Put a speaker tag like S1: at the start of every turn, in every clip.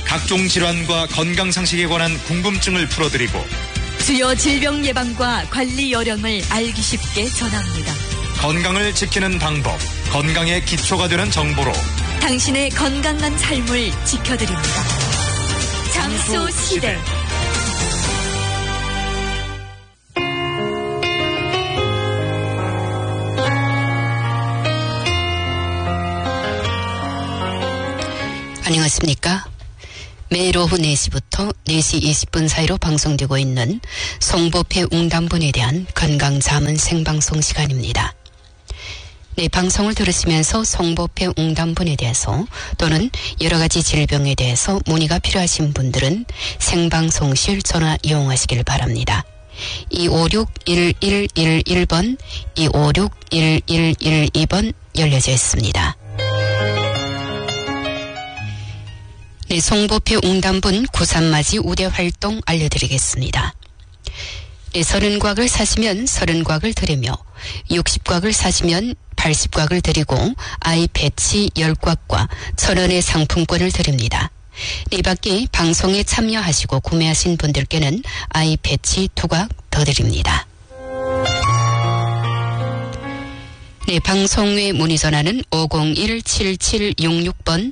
S1: 각종 질환과 건강상식에 관한 궁금증을 풀어드리고
S2: 주요 질병 예방과 관리 요령을 알기 쉽게 전합니다.
S1: 건강을 지키는 방법, 건강의 기초가 되는 정보로
S2: 당신의 건강한 삶을 지켜드립니다. 장수시대.
S3: 안녕하십니까? 매일 오후 4시부터 4시 20분 사이로 방송되고 있는 송보폐 웅담분에 대한 건강자문 생방송 시간입니다. 네, 방송을 들으시면서 송보폐 웅담분에 대해서 또는 여러 가지 질병에 대해서 문의가 필요하신 분들은 생방송실 전화 이용하시길 바랍니다. 256-1111번, 256-1112번 열려져 있습니다. 네, 송보폐 웅담분 구산맞이 우대 활동 알려드리겠습니다. 네, 30곽을 사시면 30곽을 드리며 60곽을 사시면 80곽을 드리고 아이 배치 10곽과 1,000원의 상품권을 드립니다. 이 밖에 방송에 참여하시고 구매하신 분들께는 아이 배치 2곽 더 드립니다. 네, 방송 외 문의 전화는 501-7766번,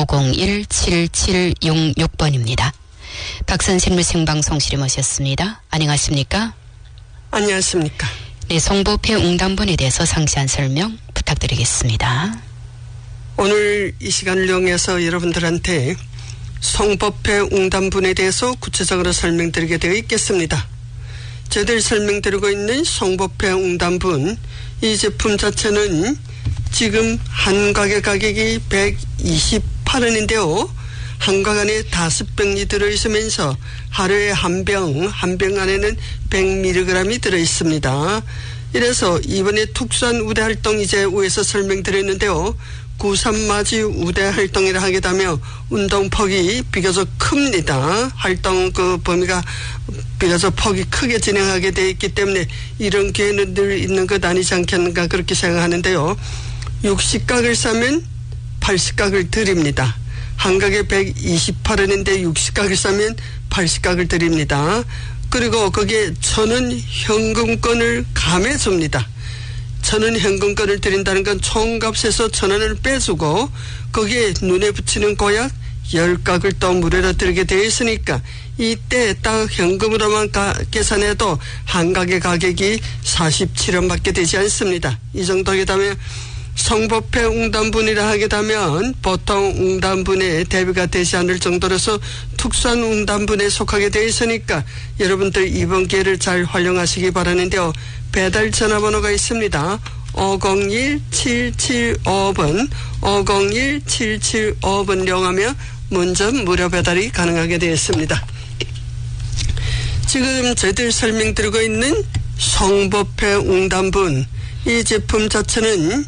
S3: 501-7766번입니다. 박선생님 생방송실에 모셨습니다. 안녕하십니까?
S4: 안녕하십니까?
S3: 네, 송보폐 웅담분에 대해서 상세한 설명 부탁드리겠습니다.
S4: 오늘 이 시간을 이용해서 여러분들한테 송보폐 웅담분에 대해서 구체적으로 설명드리게 되어 있겠습니다. 저희들 설명드리고 있는 송보폐 웅담분, 이 제품 자체는 지금 한 곽의 가격이 128원인데요. 한 곽 안에 5병이 들어있으면서 하루에 한 병 안에는 100mg이 들어있습니다. 이래서 이번에 특수한 우대 활동 이제 위에서 설명드렸는데요. 구산맞이 우대 활동이라 하게 되면 운동폭이 비교적 큽니다. 활동 그 범위가 비교적 폭이 크게 진행하게 되어 있기 때문에 이런 기회는 늘 있는 것 아니지 않겠는가 그렇게 생각하는데요. 60각을 사면 80각을 드립니다. 한 각에 128원인데 60각을 사면 80각을 드립니다. 그리고 거기에 1,000원 현금권을 감해줍니다. 1,000원 현금권을 드린다는 건 총값에서 1,000원을 빼주고 거기에 눈에 붙이는 고약 10각을 또 무료로 드리게 되어 있으니까 이때 딱 현금으로만 계산해도 한 각의 가격이 47원밖에 되지 않습니다. 이 정도에 되면 송보폐 웅담분이라 하게 되면 보통 웅담분에 대비가 되지 않을 정도로서 특수한 웅담분에 속하게 되어 있으니까 여러분들 이번 기회를 잘 활용하시기 바라는데요. 배달 전화번호가 있습니다. 501-775번 501-775번 이용하며 문전 무료 배달이 가능하게 되어 있습니다. 지금 저희들 설명드리고 있는 송보폐 웅담분, 이 제품 자체는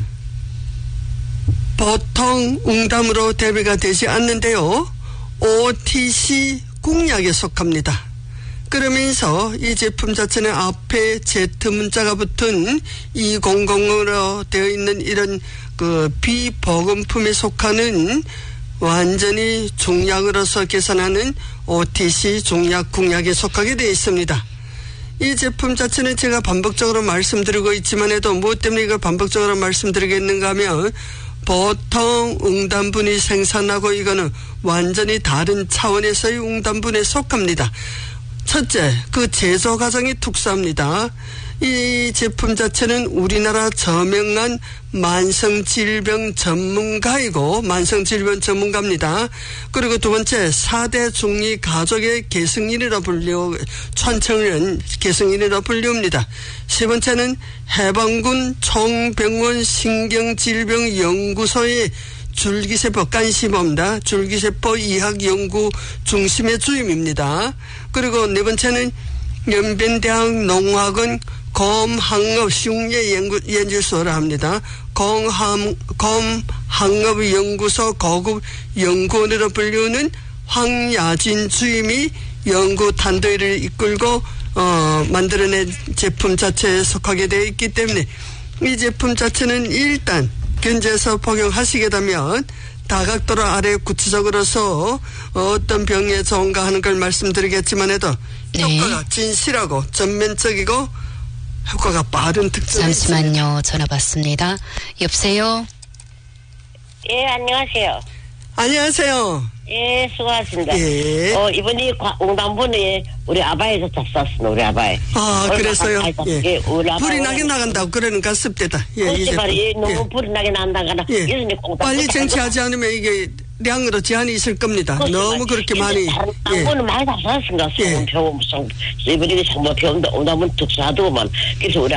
S4: 보통 웅담으로 대비가 되지 않는데요. OTC 공약에 속합니다. 그러면서 이 제품 자체는 앞에 Z 문자가 붙은 200으로 되어 있는 이런 그 비보건품에 속하는 완전히 종약으로서 계산하는 OTC 종약 공약에 속하게 되어 있습니다. 이 제품 자체는 제가 반복적으로 말씀드리고 있지만 해도 무엇 때문에 이걸 반복적으로 말씀드리겠는가 하면 보통 웅담분이 생산하고 이거는 완전히 다른 차원에서의 웅담분에 속합니다. 첫째, 그 제조 과정이 특수합니다. 이 제품 자체는 우리나라 저명한 만성질병 전문가이고 만성질병 전문가입니다. 그리고 두 번째, 4대 중리 가족의 계승인으로 천청년 계승인으로 분류합니다. 세 번째는 해방군 총병원 신경질병연구소의 줄기세포 간시모입니다. 줄기세포 이학연구 중심의 주임입니다. 그리고 네 번째는 연변대학 농학원 검항업 흉예연구소라 합니다. 검항업연구소 고급 연구원으로 불리우는 황야진 주임이 연구 단도회를 이끌고 만들어낸 제품 자체에 속하게 되어 있기 때문에 이 제품 자체는 일단 견제해서 복용하시게 되면 다각도로 아래 구체적으로서 어떤 병에 좋은가 하는 걸 말씀드리겠지만 해도
S3: 네.
S4: 효과가 진실하고 전면적이고 효과가 빠른 특징이
S3: 잠시만요. 전화 받습니다. 여보세요?
S5: 예, 안녕하세요.
S4: 안녕하세요.
S5: 예, 수고하셨습니다.
S4: 예.
S5: 이번에 웅담분에 우리 아바에서 잡쌌습니다, 우리 아바에.
S4: 아, 그래서요?
S5: 예, 우리 아바에.
S4: 불이 나게 나간다고 그러니까 습대다. 예,
S5: 그렇지 말이에요. 너무
S4: 예.
S5: 불이 나게 난다거나.
S4: 예. 빨리 쟁취하지 않으면 이게 량으로 제한이 있을 겁니다. 너무 그렇게 많이.
S5: 당분은 많이 잡쌌습니다.
S4: 예.
S5: 소금, 표범, 이번에 정말 병도 웅담분 특수하더만. 그래서 우리